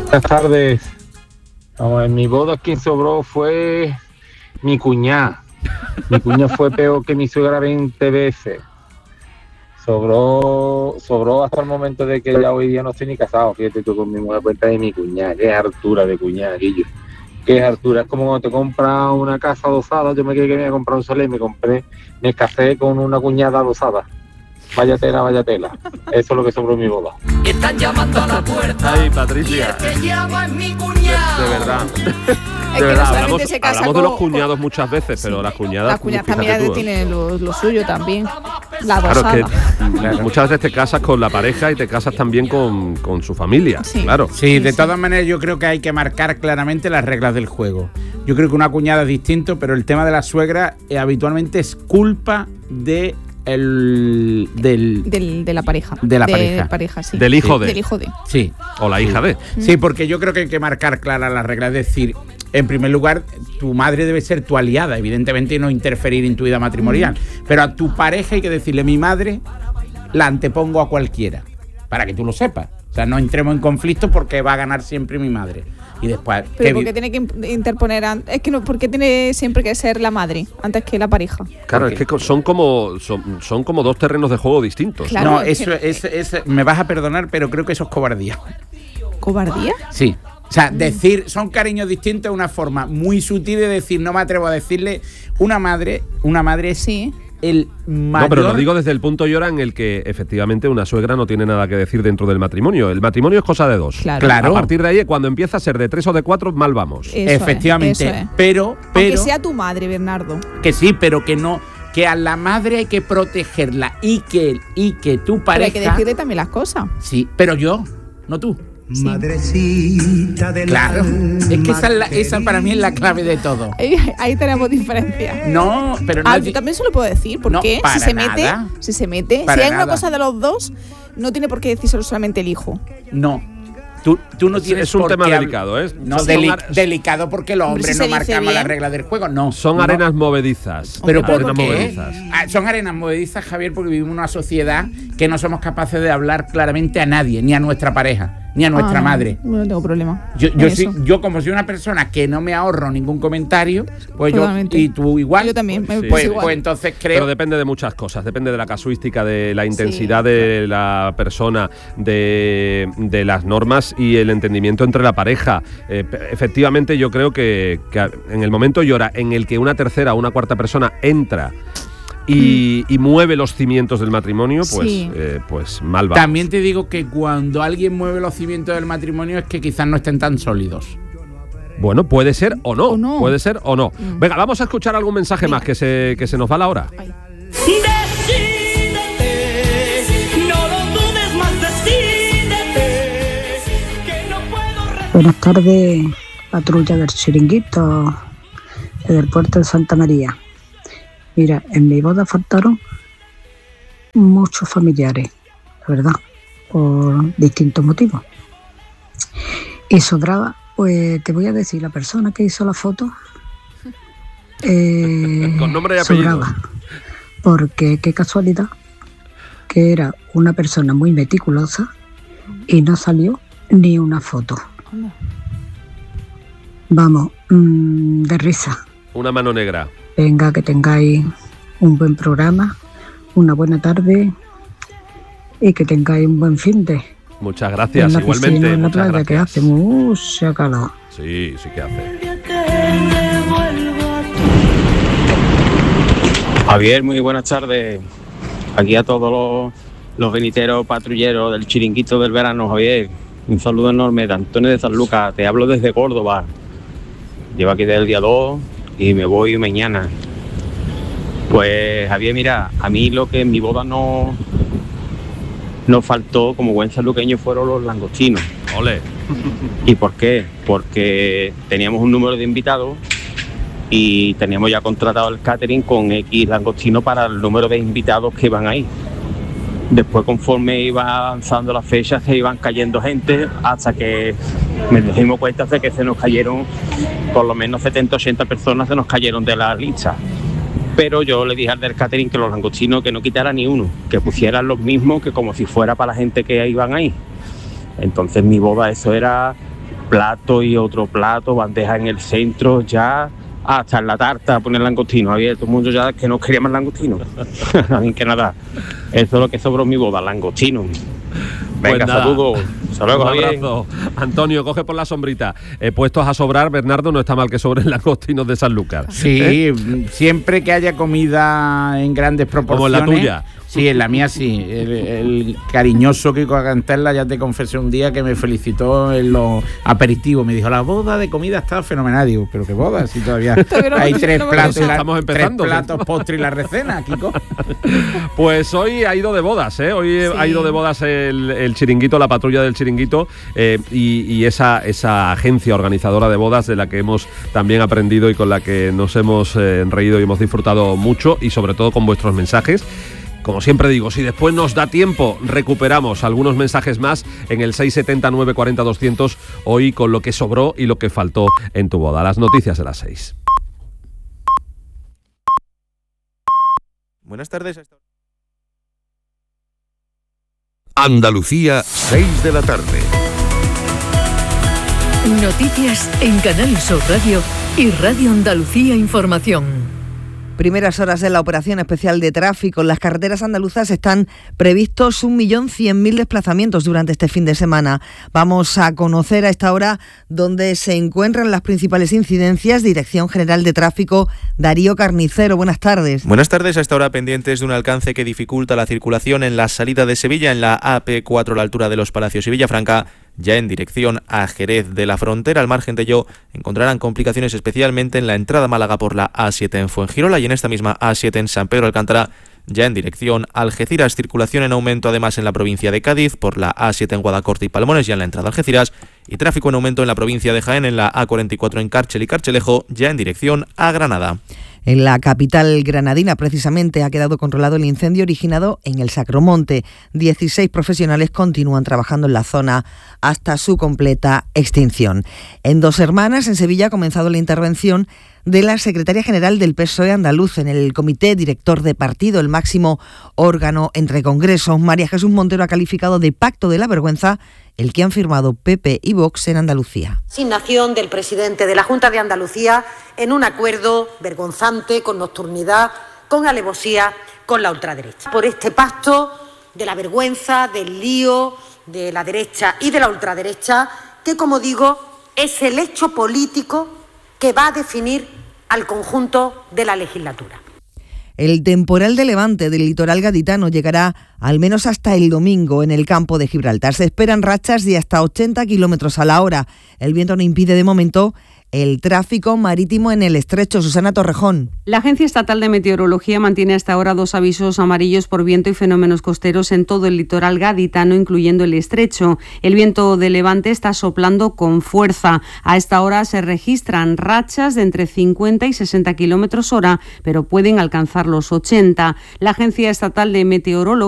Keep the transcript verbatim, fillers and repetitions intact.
Buenas tardes. Vamos, en mi boda quien sobró fue mi cuñada. Mi cuñada fue peor que mi suegra veinte veces. Sobró, sobró hasta el momento de que ya hoy día no estoy ni casado. Fíjate tú con mi mujer, cuenta de mi cuñada. Qué hartura de cuñada, Guillo. Qué hartura. Es como cuando te compras una casa adosada. Yo me quedé que me iba a comprar un soler y me compré, me casé con una cuñada adosada. Vaya tela, vaya tela. Eso es lo que sobró en mi boda. Están llamando a la puerta. Ay, Patricia. Y el que llama es mi cuñado. De verdad. Es De que verdad, no solamente hablamos, se casa hablamos con, de los cuñados muchas veces, pero sí, las cuñadas... Las cuñadas fíjate también tú, ¿eh? tienen lo, lo suyo también. La Claro, dosada. es que claro, muchas veces te casas con la pareja y te casas también con, con su familia, Sí. claro. Sí, de todas maneras yo creo que hay que marcar claramente las reglas del juego. Yo creo que una cuñada es distinto, pero el tema de la suegra eh, habitualmente es culpa de el del, Del, de la pareja. De la pareja. pareja sí. Del hijo de. Del hijo de. sí. O la hija de. Sí, porque yo creo que hay que marcar claras las reglas. Es decir, en primer lugar, tu madre debe ser tu aliada, evidentemente, y no interferir en tu vida matrimonial. Mm. Pero a tu pareja hay que decirle, mi madre la antepongo a cualquiera, para que tú lo sepas. O sea, no entremos en conflicto porque va a ganar siempre mi madre. Y después... Pero ¿por qué tiene que interponer? An- es que no, ¿por qué tiene siempre que ser la madre antes que la pareja? Claro, es que son como son, son como dos terrenos de juego distintos. Claro, no, es eso que- es, es... Me vas a perdonar, pero creo que eso es cobardía. ¿Cobardía? Sí. O sea, decir, son cariños distintos, una forma muy sutil de decir, no me atrevo a decirle, una madre, una madre es Sí. el mayor... No, pero lo digo desde el punto, Llora, en el que efectivamente una suegra no tiene nada que decir dentro del matrimonio. El matrimonio es cosa de dos. Claro. Claro. A partir de ahí, cuando empieza a ser de tres o de cuatro, mal vamos. Eso Efectivamente, es, eso es. pero, Aunque pero sea tu madre, Bernardo. que sí, pero que no, que a la madre hay que protegerla y que y que tu Pero pareja, hay que decirle también las cosas. sí, pero yo, no tú. Sí. Madrecita del Claro, alma es que esa, es la- esa para mí es la clave de todo. Ahí, ahí tenemos diferencias. No, pero no Ah, es yo di- también se lo puedo decir, ¿por No, qué? para Si se mete, nada. si se mete, Para si hay una nada. cosa de los dos, no tiene por qué decírselo solamente el hijo. no. Tú, tú no Es- tienes es un por tema qué habl- delicado, ¿eh? No, Son deli- ar- delicado porque los Hombre, hombres si no se dice marcamos las bien. reglas del juego, no. Son No. arenas movedizas. Pero ¿por arenas qué? movedizas. Ah, son arenas movedizas, Javier, porque vivimos en una sociedad que no somos capaces de hablar claramente a nadie, ni a nuestra pareja, ni a nuestra Ah, madre. No tengo problema. Yo, en yo, eso. soy, yo como soy una persona que no me ahorro ningún comentario, pues yo, Totalmente. y tú igual, Yo también, me Sí. pasa pues, igual. pues entonces Pero creo... depende de muchas cosas, depende de la casuística, de la intensidad de la persona, de, de las normas y el entendimiento entre la pareja. Eh, pe- efectivamente, yo creo que, que a- en el momento, Llora, en el que una tercera o una cuarta persona entra y, y mueve los cimientos del matrimonio, pues, Sí. eh, pues mal va. También te digo que cuando alguien mueve los cimientos del matrimonio es que quizás no estén tan sólidos. Bueno, puede ser o no, O no. puede ser o no. Mm. Venga, vamos a escuchar algún mensaje Venga. más, que se, que se nos va la hora. Ay. Decídete, no lo dudes más, decídete, que no puedo re- Buenas tardes, patrulla del Chiringuito, desde el puerto de Santa María. Mira, en mi boda faltaron muchos familiares, la verdad, por distintos motivos. Y sobraba, pues te voy a decir, la persona que hizo la foto, eh, Con nombre y apellido. sobraba, porque qué casualidad que era una persona muy meticulosa y no salió ni una foto. Anda. Vamos, mmm, de risa. Una mano negra. Venga, que tengáis un buen programa, una buena tarde y que tengáis un buen fin de Muchas gracias, en la igualmente. piscina, en la Muchas playa, que gracias. hace mucha calor. Sí, sí que hace. Javier, muy buenas tardes. Aquí a todos los, los veniteros patrulleros del Chiringuito del verano, Javier. Un saludo enorme de Antonio de San Lucas. Te hablo desde Córdoba. Llevo aquí desde el día dos y me voy mañana. Pues, Javier, mira, a mí lo que en mi boda no, no faltó como buen sanluqueño fueron los langostinos. Ole. ¿Y por qué? Porque teníamos un número de invitados y teníamos ya contratado el catering con X langostino para el número de invitados que iban ahí. Después, conforme iba avanzando las fechas, se iban cayendo gente hasta que me dimos cuenta de que se nos cayeron por lo menos setenta, ochenta personas, se nos cayeron de la lista. Pero yo le dije al del catering que los langostinos que no quitara ni uno, que pusieran los mismos, que como si fuera para la gente que iban ahí. Entonces mi boda, eso era plato y otro plato, bandeja en el centro, ya hasta en la tarta poner langostino. Había todo el mundo ya que no quería más langostino. A mí que nada, eso es lo que sobró en mi boda, langostino. Venga, Pues nada. saludos. Hasta luego, Un Javier. abrazo. Antonio, coge por la sombrita. Eh, puestos a sobrar, Bernardo, no está mal que sobren langostinos de Sanlúcar. Sí, ¿Eh? siempre que haya comida en grandes proporciones. Como en la tuya. Sí, en la mía sí. El, el cariñoso Kiko Agantella, ya te confesé un día que me felicitó en los aperitivos. Me dijo, la boda de comida está fenomenal. Digo, pero qué boda, si todavía Todavía no hay me- tres no me platos, y lo la- Estamos tres empezando. platos, postre y la recena, Kiko. Pues hoy ha ido de bodas, ¿eh? Hoy Sí. ha ido de bodas el, el chiringuito, la patrulla del chiringuito eh, y, y esa, esa agencia organizadora de bodas de la que hemos también aprendido y con la que nos hemos eh, reído y hemos disfrutado mucho y sobre todo con vuestros mensajes. Como siempre digo, si después nos da tiempo, recuperamos algunos mensajes más en el seis siete cero nueve cuatro cero doscientos, hoy con lo que sobró y lo que faltó en tu boda. Las noticias de las seis. Buenas tardes. Andalucía, seis de la tarde. Noticias en Canal Sur Radio y Radio Andalucía Información. Primeras horas de la operación especial de tráfico. En las carreteras andaluzas están previstos un millón cien mil desplazamientos durante este fin de semana. Vamos a conocer a esta hora dónde se encuentran las principales incidencias. Dirección General de Tráfico, Darío Carnicero. Buenas tardes. Buenas tardes. A esta hora pendientes de un alcance que dificulta la circulación en la salida de Sevilla, en la A P cuatro a la altura de Los Palacios y Villafranca. Ya en dirección a Jerez de la Frontera, al margen de ello, encontrarán complicaciones especialmente en la entrada a Málaga por la A siete en Fuengirola y en esta misma A siete en San Pedro Alcántara. Ya en dirección a Algeciras, circulación en aumento además en la provincia de Cádiz por la A siete en Guadacorte y Palmones, ya en la entrada a Algeciras, y tráfico en aumento en la provincia de Jaén en la A cuarenta y cuatro en Cárchel y Carchelejo, ya en dirección a Granada. En la capital granadina, precisamente, ha quedado controlado el incendio originado en el Sacromonte. dieciséis profesionales continúan trabajando en la zona hasta su completa extinción. En Dos Hermanas, en Sevilla, ha comenzado la intervención de la secretaria general del P S O E andaluz en el comité director de partido, el máximo órgano entre congresos. María Jesús Montero ha calificado de pacto de la vergüenza el que han firmado P P y Vox en Andalucía. Designación del presidente de la Junta de Andalucía en un acuerdo vergonzante, con nocturnidad, con alevosía, con la ultraderecha. Por este pacto de la vergüenza, del lío, de la derecha y de la ultraderecha, que, como digo, es el hecho político que va a definir al conjunto de la legislatura. El temporal de levante del litoral gaditano llegará al menos hasta el domingo en el campo de Gibraltar. Se esperan rachas de hasta ochenta kilómetros a la hora. El viento no impide de momento el tráfico marítimo en el estrecho. Susana Torrejón. La Agencia Estatal de Meteorología mantiene hasta ahora dos avisos amarillos por viento y fenómenos costeros en todo el litoral gaditano, incluyendo el estrecho. El viento de levante está soplando con fuerza. A esta hora se registran rachas de entre cincuenta y sesenta kilómetros hora, pero pueden alcanzar los ochenta. La Agencia Estatal de Meteorología